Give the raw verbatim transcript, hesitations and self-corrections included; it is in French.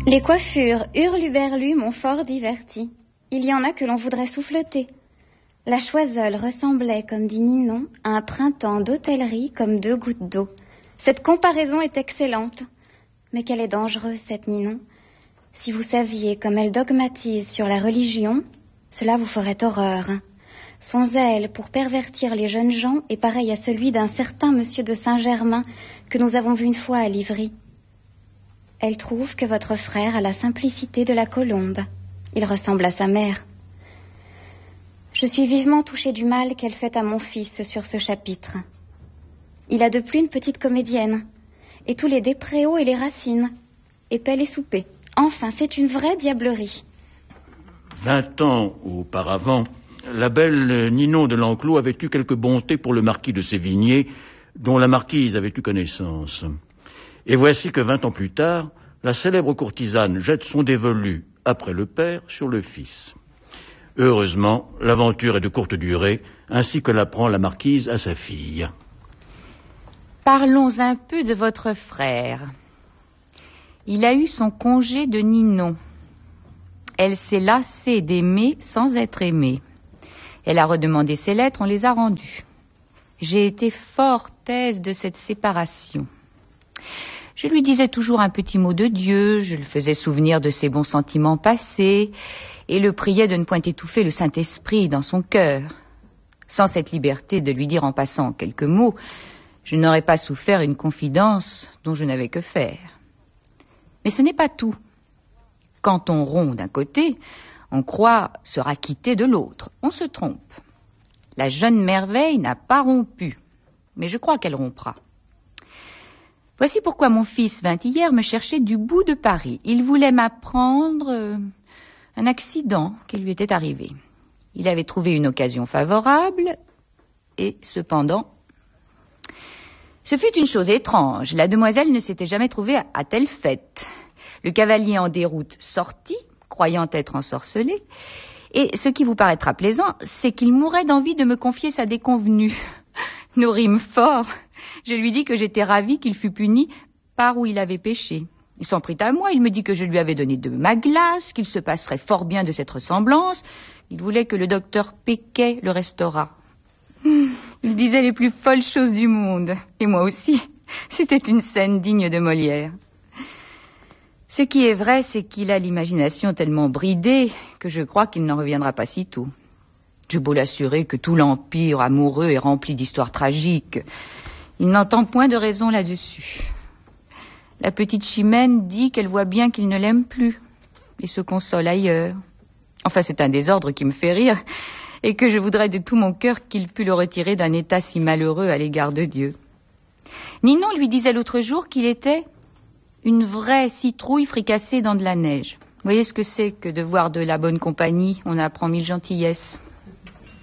Les coiffures hurluberlues m'ont fort diverti. Il y en a que l'on voudrait souffleter. La Choiseul ressemblait, comme dit Ninon, à un printemps d'hôtellerie comme deux gouttes d'eau. Cette comparaison est excellente. Mais qu'elle est dangereuse, cette Ninon. Si vous saviez comme elle dogmatise sur la religion, cela vous ferait horreur. Son zèle pour pervertir les jeunes gens est pareil à celui d'un certain monsieur de Saint-Germain que nous avons vu une fois à Livry. Elle trouve que votre frère a la simplicité de la colombe. Il ressemble à sa mère. Je suis vivement touchée du mal qu'elle fait à mon fils sur ce chapitre. Il a de plus une petite comédienne, et tous les Despréaux et les Racines, et Pelle et Souper. Enfin, c'est une vraie diablerie. Vingt ans auparavant, la belle Ninon de l'Enclos avait eu quelques bontés pour le marquis de Sévigné, dont la marquise avait eu connaissance. Et voici que vingt ans plus tard, la célèbre courtisane jette son dévolu, après le père, sur le fils. Heureusement, l'aventure est de courte durée, ainsi que l'apprend la marquise à sa fille. Parlons un peu de votre frère. Il a eu son congé de Ninon. Elle s'est lassée d'aimer sans être aimée. Elle a redemandé ses lettres, on les a rendues. J'ai été fort aise de cette séparation. Je lui disais toujours un petit mot de Dieu, je le faisais souvenir de ses bons sentiments passés et le priais de ne point étouffer le Saint-Esprit dans son cœur. Sans cette liberté de lui dire en passant quelques mots, je n'aurais pas souffert une confidence dont je n'avais que faire. Mais ce n'est pas tout. Quand on rompt d'un côté, on croit se raquitter de l'autre. On se trompe. La jeune merveille n'a pas rompu, mais je crois qu'elle rompra. Voici pourquoi mon fils vint hier me chercher du bout de Paris. Il voulait m'apprendre euh, un accident qui lui était arrivé. Il avait trouvé une occasion favorable, et cependant... Ce fut une chose étrange. La demoiselle ne s'était jamais trouvée à, à telle fête. Le cavalier en déroute sortit, croyant être ensorcelé, et ce qui vous paraîtra plaisant, c'est qu'il mourait d'envie de me confier sa déconvenue. Nous rîmes fort. Je lui dis que j'étais ravie qu'il fût puni par où il avait péché. Il s'en prit à moi, il me dit que je lui avais donné de ma glace, qu'il se passerait fort bien de cette ressemblance. Il voulait que le docteur Péquet le restaurât. Il disait les plus folles choses du monde, et moi aussi. C'était une scène digne de Molière. Ce qui est vrai, c'est qu'il a l'imagination tellement bridée que je crois qu'il n'en reviendra pas si tôt. J'ai beau l'assurer que tout l'empire amoureux est rempli d'histoires tragiques. Il n'entend point de raison là-dessus. La petite Chimène dit qu'elle voit bien qu'il ne l'aime plus et se console ailleurs. Enfin, c'est un désordre qui me fait rire et que je voudrais de tout mon cœur qu'il pût le retirer d'un état si malheureux à l'égard de Dieu. Ninon lui disait l'autre jour qu'il était une vraie citrouille fricassée dans de la neige. Vous voyez ce que c'est que de voir de la bonne compagnie, on apprend mille gentillesses.